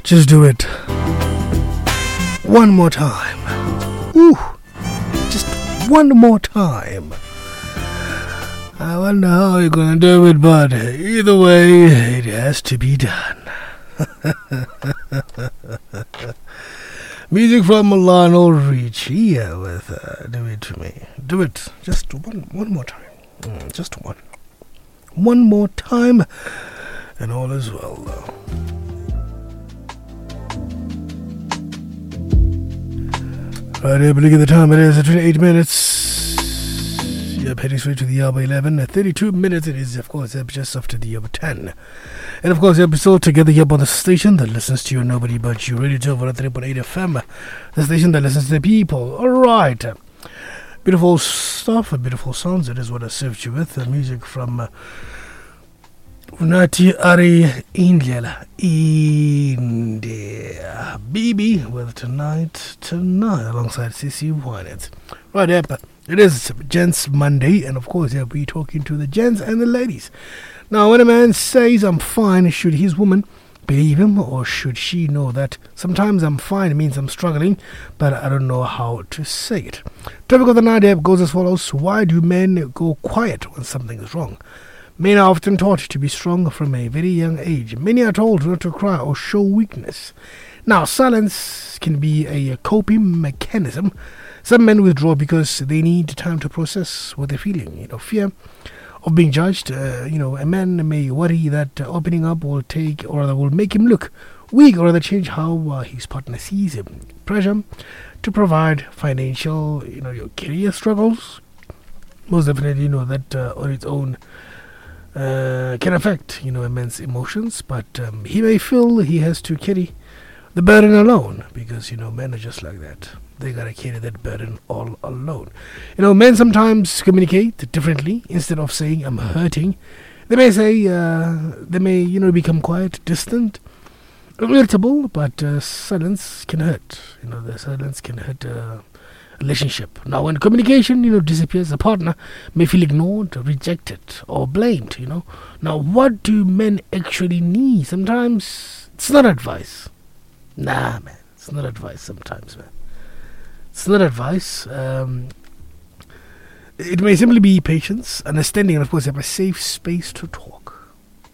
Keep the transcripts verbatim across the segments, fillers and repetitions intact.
Just do it. One more time. Ooh. Just one more time. I wonder how you're gonna do it, but either way, it has to be done. Music from Lionel Richie with uh, Do It To Me. Do it. Just one, one more time. Mm, just one. One more time. And all is well, though. Right, I believe the time it is at twenty-eight minutes. Yeah, heading straight to the hour eleven. At thirty-two minutes, it is, of course, just after the hour ten. And of course, you're still together here on the station that listens to you, nobody but you. Radio to over three point eight F M. The station that listens to the people. Alright. Beautiful stuff, beautiful sounds. It is what I served you with. The music from uh, Unati Ari Indlela. India. B B with Tonight Tonight alongside C C Wynette. Right, yep. It is Gents Monday, and of course, yeah, we're talking to the gents and the ladies. Now, when a man says I'm fine, should his woman believe him, or should she know that sometimes I'm fine means I'm struggling, but I don't know how to say it? Topic of the night goes as follows. Why do men go quiet when something is wrong? Men are often taught to be strong from a very young age. Many are told not to cry or show weakness. Now, silence can be a coping mechanism. Some men withdraw because they need time to process what they're feeling. You know, fear of being judged. Uh, you know, a man may worry that uh, opening up will take, or that will make him look weak, or rather change how uh, his partner sees him. Pressure to provide financial, you know, your career struggles. Most definitely, you know, that uh, on its own uh, can affect, you know, a man's emotions. But um, he may feel he has to carry the burden alone, because, you know, men are just like that. They gotta carry that burden all alone. You know, men sometimes communicate differently. Instead of saying I'm hurting, they may say uh, they may, you know, become quiet, distant, irritable. But uh, silence can hurt. You know, the silence can hurt a relationship. Now, when communication, you know, disappears, a partner may feel ignored, rejected, or blamed. You know. Now, what do men actually need? Sometimes it's not advice. Nah, man, it's not advice. Sometimes, man. It's not advice. Um, it may simply be patience, understanding, and of course, have a safe space to talk.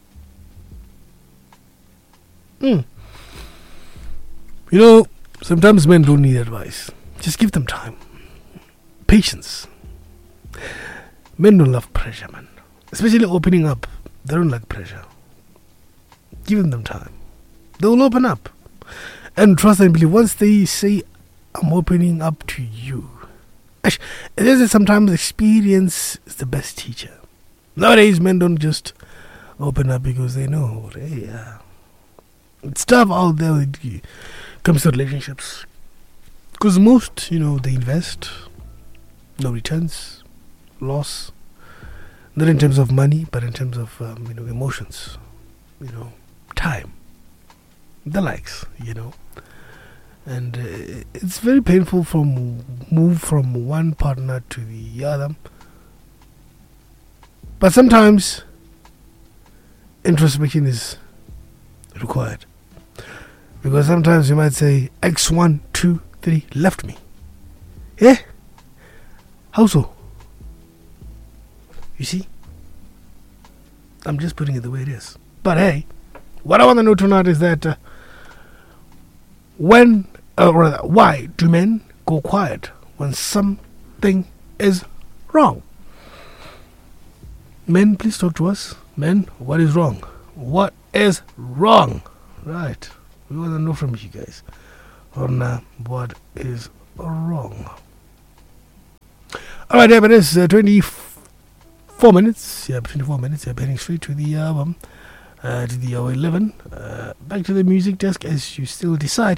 Mm. You know, sometimes men don't need advice. Just give them time. Patience. Men don't love pressure, man. Especially opening up. They don't like pressure. Give them time. They will open up. And trust and believe. Once they say, I'm opening up to you. It is sometimes experience is the best teacher. Nowadays, men don't just open up because they know. Hey, uh, it's tough out there when it comes to relationships. Because most, you know, they invest, no returns, loss. Not in terms of money, but in terms of, um, you know, emotions. You know, time. The likes, you know. And uh, it's very painful from move from one partner to the other. But sometimes introspection is required. Because sometimes you might say, X one, two, three left me. Yeah? How so? You see? I'm just putting it the way it is. But hey, what I want to know tonight is that uh, when Uh, rather, why do men go quiet when something is wrong? Men, please talk to us. Men, what is wrong? What is wrong? Right. We want to know from you guys on uh, what is wrong. Alright, yeah, but it's uh, twenty-four minutes. Yeah, twenty-four minutes. Yeah, heading straight to the album, uh, to the hour eleven. Uh, back to the music desk as you still decide.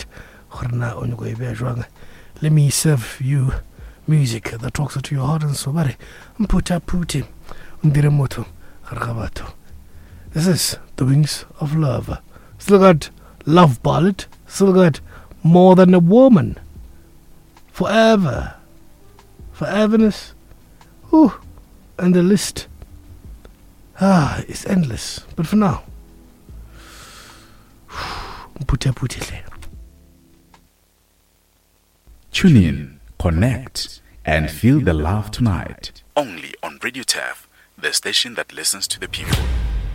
Let me serve you music that talks to your heart and soul. Mputa puti ndiremoto ragabato. This is The Wings of Love. Still got Love Ballad. Still got More Than a Woman. Forever. Foreverness. Ooh. And the list ah, is endless. But for now, Pute pute. Tune in, connect, and feel the love tonight. Only on Radio T A F, the station that listens to the people.